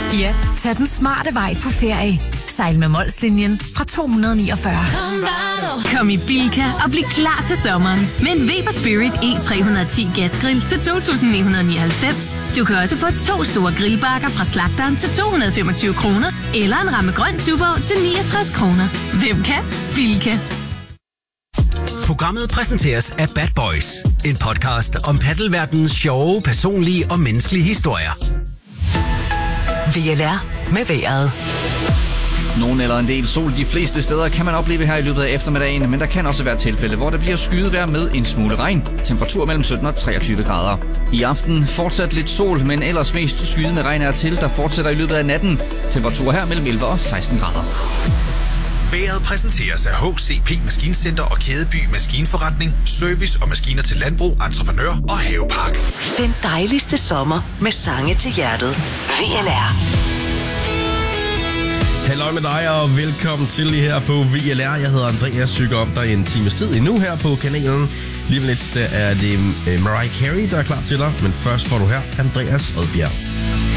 Ja, tag den smarte vej på ferie. Sejl med Molslinjen fra 249. Kom i Bilka og bliv klar til sommeren med en Weber Spirit E310 gasgrill til 2.999. Du kan også få 2 store grillbakker fra slagteren til 225 kroner, eller en ramme grøn tuborg til 69 kroner. Hvem kan? Bilka. Programmet præsenteres af Bad Boys, en podcast om paddelverdenens sjove, personlige og menneskelige historier. VLR med vejret. Nogen eller en del sol de fleste steder kan man opleve her i løbet af eftermiddagen, men der kan også være tilfælde, hvor der bliver skydevejr med en smule regn. Temperatur mellem 17 og 23 grader. I aften fortsat lidt sol, men ellers mest skyet med regn er til, der fortsætter i løbet af natten. Temperatur her mellem 11 og 16 grader. Vejret præsenteres af HCP Maskincenter og Kædeby Maskinforretning, service og maskiner til landbrug, entreprenør og havepark. Den dejligste sommer med sange til hjertet. VLR. Halløj med dig og velkommen til lige her på VLR. Jeg hedder Andreas, cykler om dig en times tid endnu her på kanalen. Lige om lidt er det Mariah Carey, der er klar til dig, men først får du her Andreas Odbjerg.